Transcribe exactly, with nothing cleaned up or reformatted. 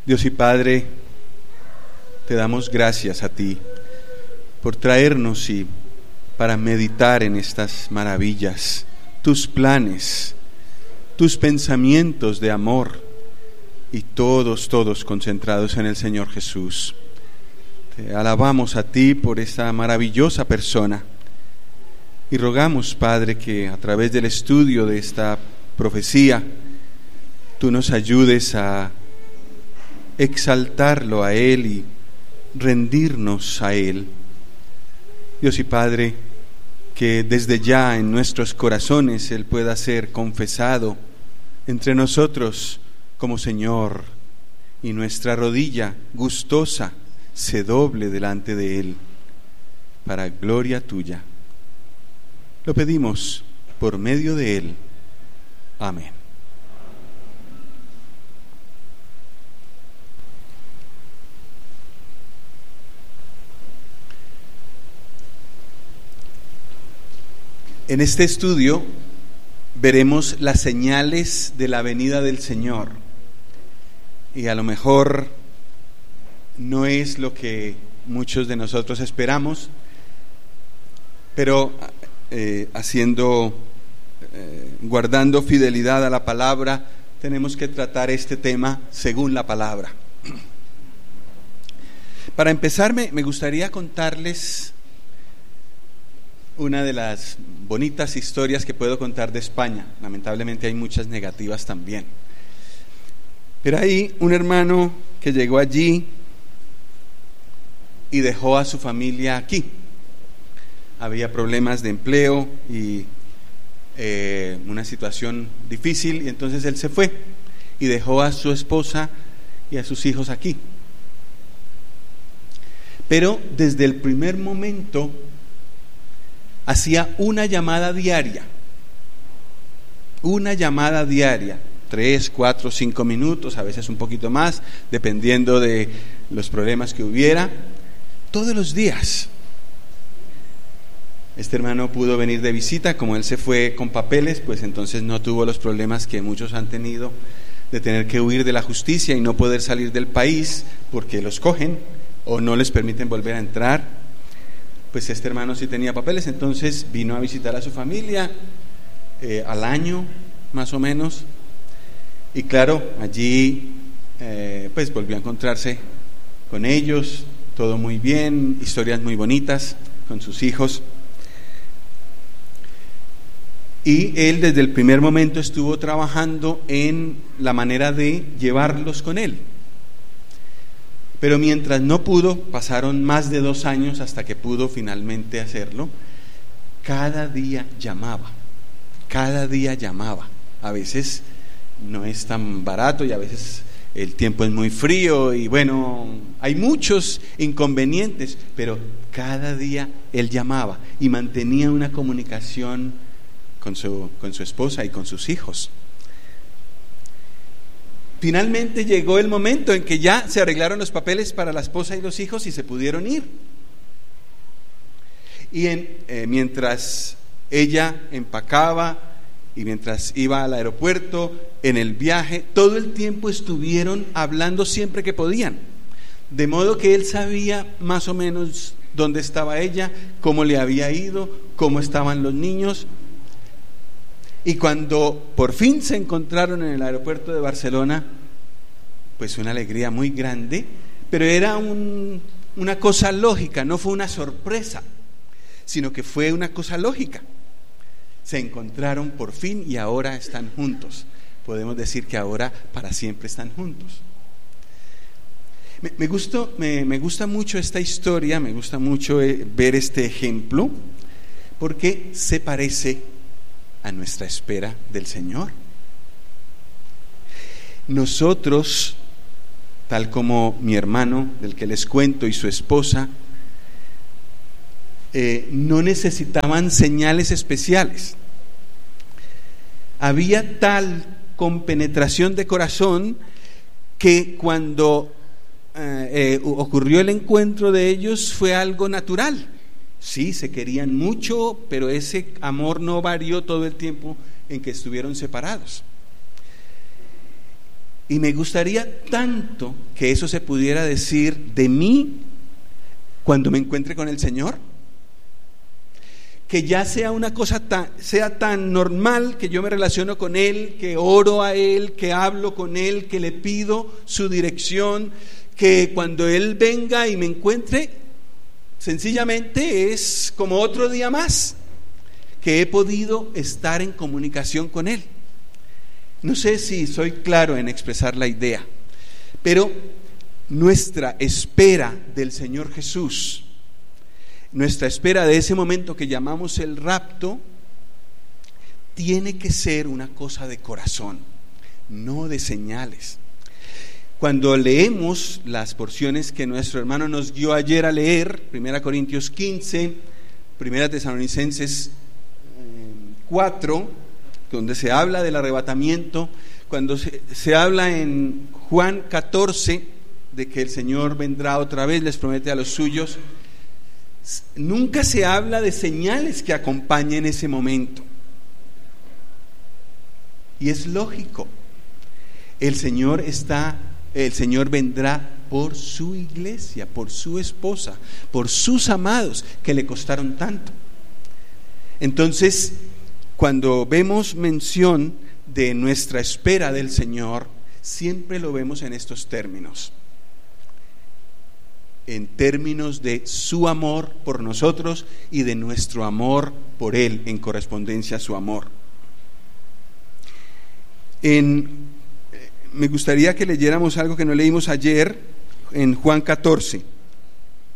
Dios y Padre, te damos gracias a ti por traernos y para meditar en estas maravillas, tus planes, tus pensamientos de amor y todos, todos concentrados en el Señor Jesús. Te alabamos a ti por esta maravillosa persona y rogamos, Padre, que a través del estudio de esta profecía tú nos ayudes a exaltarlo a Él y rendirnos a Él. Dios y Padre, que desde ya en nuestros corazones Él pueda ser confesado entre nosotros como Señor y nuestra rodilla gustosa se doble delante de Él para gloria tuya. Lo pedimos por medio de Él. Amén. En este estudio veremos las señales de la venida del Señor y a lo mejor no es lo que muchos de nosotros esperamos, pero eh, haciendo, eh, guardando fidelidad a la palabra, tenemos que tratar este tema según la palabra. Para empezar, me, me gustaría contarles una de las bonitas historias que puedo contar de España. Lamentablemente hay muchas negativas también. Pero hay un hermano que llegó allí y dejó a su familia aquí. Había problemas de empleo y eh, una situación difícil, y entonces él se fue y dejó a su esposa y a sus hijos aquí. Pero desde el primer momento hacía una llamada diaria, una llamada diaria, tres, cuatro, cinco minutos, a veces un poquito más, dependiendo de los problemas que hubiera, todos los días. Este hermano pudo venir de visita, como él se fue con papeles, pues entonces no tuvo los problemas que muchos han tenido de tener que huir de la justicia y no poder salir del país porque los cogen o no les permiten volver a entrar. Pues este hermano sí tenía papeles, entonces vino a visitar a su familia eh, al año más o menos, y claro, allí eh, pues volvió a encontrarse con ellos, todo muy bien, historias muy bonitas con sus hijos, y él desde el primer momento estuvo trabajando en la manera de llevarlos con él. Pero mientras no pudo, pasaron más de dos años hasta que pudo finalmente hacerlo, cada día llamaba, cada día llamaba. A veces no es tan barato y a veces el tiempo es muy frío y bueno, hay muchos inconvenientes, pero cada día él llamaba y mantenía una comunicación con su, con su esposa y con sus hijos. Finalmente llegó el momento en que ya se arreglaron los papeles para la esposa y los hijos y se pudieron ir. Y en, eh, mientras ella empacaba y mientras iba al aeropuerto, en el viaje, todo el tiempo estuvieron hablando siempre que podían. De modo que él sabía más o menos dónde estaba ella, cómo le había ido, cómo estaban los niños. Y cuando por fin se encontraron en el aeropuerto de Barcelona, pues una alegría muy grande, pero era un, una cosa lógica, no fue una sorpresa, sino que fue una cosa lógica. Se encontraron por fin y ahora están juntos. Podemos decir que ahora para siempre están juntos. Me, me, gustó, me, me gusta mucho esta historia, me gusta mucho eh, ver este ejemplo, porque se parece a nuestra espera del Señor. Nosotros, tal como mi hermano del que les cuento y su esposa, eh, no necesitaban señales especiales. Había tal compenetración de corazón que cuando eh, eh, ocurrió el encuentro de ellos fue algo natural. Sí, se querían mucho, pero ese amor no varió todo el tiempo en que estuvieron separados. Y me gustaría tanto que eso se pudiera decir de mí cuando me encuentre con el Señor. Que ya sea una cosa tan, sea tan normal que yo me relaciono con Él, que oro a Él, que hablo con Él, que le pido su dirección, que cuando Él venga y me encuentre, sencillamente es como otro día más que he podido estar en comunicación con Él. No sé si soy claro en expresar la idea, pero nuestra espera del Señor Jesús, nuestra espera de ese momento que llamamos el rapto, tiene que ser una cosa de corazón, no de señales. Cuando leemos las porciones que nuestro hermano nos guió ayer a leer, primera Corintios quince, primera Tesalonicenses cuatro, donde se habla del arrebatamiento, cuando se, se habla en Juan catorce de que el Señor vendrá otra vez, les promete a los suyos, nunca se habla de señales que acompañen ese momento. Y es lógico, el Señor está, el Señor vendrá por su iglesia, por su esposa, por sus amados que le costaron tanto. Entonces, cuando vemos mención de nuestra espera del Señor, siempre lo vemos en estos términos. En términos de su amor por nosotros y de nuestro amor por Él, en correspondencia a su amor. En, me gustaría que leyéramos algo que no leímos ayer en Juan catorce.